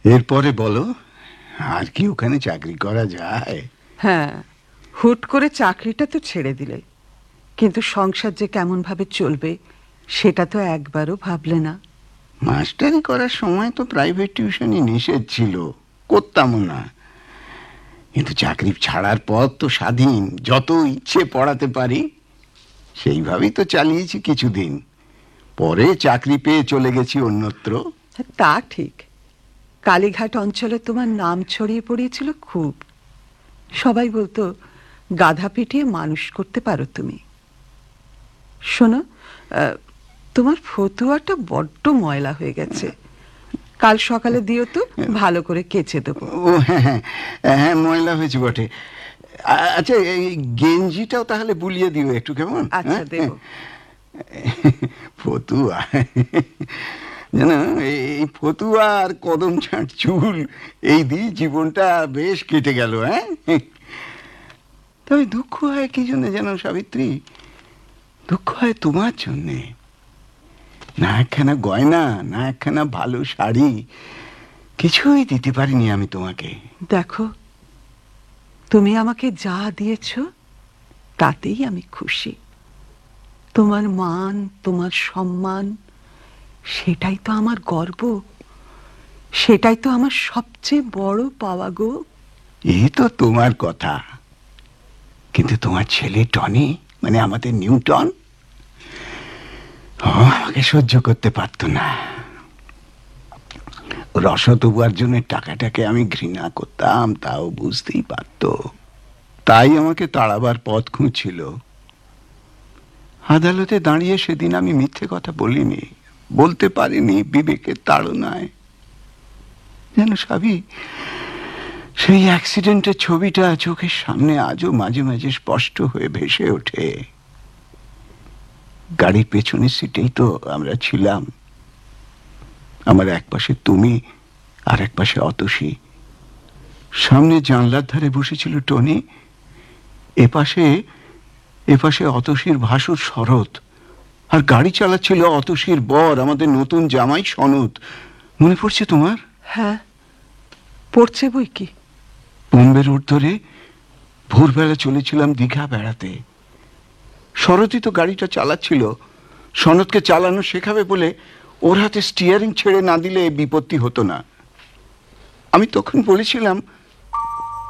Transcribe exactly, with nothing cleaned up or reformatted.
এরপরে বলো, আর কি ওখানে চাকরি করা যায়? হ্যাঁ, হুট করে চাকরিটা তো ছেড়ে দিলে, কিন্তু সংসার যে কেমন ভাবে চলবে সেটা তো একবারও ভাবলে না। মাস্টারি করার সময় তো প্রাইভেট টিউশনই নিষেধ ছিল, করতামও না। কিন্তু চাকরি ছাড়ার পর তো স্বাধীন, যত ইচ্ছে পড়াতে পারি। সেইভাবেই তো চালিয়েছি কিছুদিন, পরে চাকরি পেয়ে চলে গেছি অন্যত্র। তা ঠিক, কালীঘাট অঞ্চলে তোমার নাম ছড়িয়ে পড়িয়েছিল খুব। সবাই বলতো গাধা পিটিয়ে মানুষ করতে পারো তুমি। শোনো, তোমার ফতুয়াটা বড্ড ময়লা হয়ে গেছে, কাল সকালে দিও তো, ভালো করে কেচে দেবো। ও হ্যাঁ হ্যাঁ হ্যাঁ, ময়লা হয়েছে বটে। আচ্ছা, এই গেঞ্জিটাও তাহলে বুলিয়ে দিও একটু, কেমন? আচ্ছা, দেব। ফতুয়া, জানো, এই ফতুয়া আর কদম ছাঁট চুল, এই দিয়ে জীবনটা বেশ কেটে গেল। হ্যাঁ, তবে দুঃখ হয় কি জন্য জানো সাবিত্রী? দুঃখ হয় তোমার জন্যে। না একখানা গয়না, না একখানা ভালো শাড়ি, কিছুই দিতে পারিনি আমি তোমাকে। দেখো, তুমি আমাকে যা দিয়েছ তাতেই আমি খুশি। তোমার মান, তোমার সম্মান, সেটাই তো আমার গর্ব, সেটাই তো আমার সবচেয়ে বড় পাওয়া গো। এই তো তোমার কথা, কিন্তু তোমার ছেলে টনি, মানে আমাদের নিউটন, আমাকে সহ্য করতে পারতো না। রসদ উপার্জনের টাকাটাকে আমি ঘৃণা করতাম, তাও বুঝতেই পারতো। তাই আমাকে তাড়াবার পথ খুঁজছিল। আদালতে দাঁড়িয়ে সেদিন আমি মিথ্যে কথা বলিনি, বলতে পারিনি বিবেকের তাড়নায়। যেন সাবি, সেই অ্যাক্সিডেন্টের ছবিটা চোখের সামনে আজও মাঝে মাঝে স্পষ্ট হয়ে ভেসে ওঠে। গাড়ির পেছনের সিটেই তো আমরা ছিলাম। আমার এক পাশে তুমি, আর এক পাশে অতসী। সামনে জানলার ধারে বসেছিল টনি, এপাশে এপাশে অতসীর ভাসুর শরৎ, আর গাড়ি চালাচ্ছিল অতসীর বর, আমাদের নতুন জামাই সনৎ। মনে পড়ছে তোমার? হ্যাঁ, পড়ছে বই কি। বোম্বে রোড ধরে ভোরবেলা চলেছিলাম দীঘা বেড়াতে। শরৎই তো গাড়িটা চালাচ্ছিল, সনৎকে চালানো শেখাবে বলে ওর হাতে স্টিয়ারিং ছেড়ে না দিলে বিপত্তি হতো না। আমি তখন বলেছিলাম,